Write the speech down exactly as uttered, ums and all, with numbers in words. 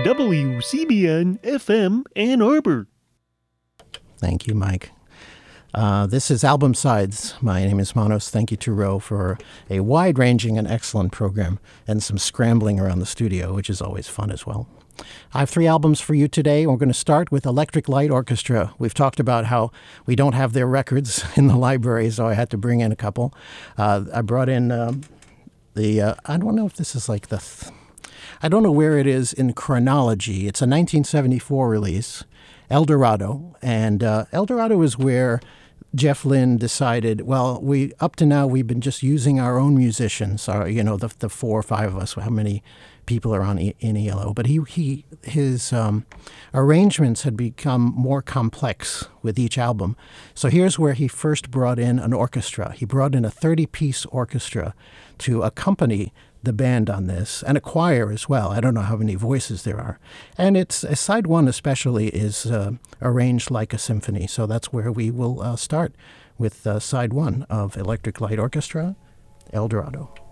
W C B N F M Ann Arbor. Thank you, Mike. Uh, this is Album Sides. My name is Manos. Thank you to Ro for a wide-ranging and excellent program and some scrambling around the studio, which is always fun as well. I have three albums for you today. We're going to start with Electric Light Orchestra. We've talked about how we don't have their records in the library, so I had to bring in a couple. Uh, I brought in um, the, uh, I don't know if this is like the, th- I don't know where it is in chronology. It's a nineteen seventy-four release, El Dorado. And uh, El Dorado is where Jeff Lynne decided, well, we up to now we've been just using our own musicians, our, you know, the the four or five of us, how many people are on e- in E L O. But he he his um, arrangements had become more complex with each album. So here's where he first brought in an orchestra. He brought in a thirty-piece orchestra to accompany the band on this, and a choir as well. I don't know how many voices there are. And it's uh, side one especially is uh, arranged like a symphony. So that's where we will uh, start with uh, side one of Electric Light Orchestra, El Dorado.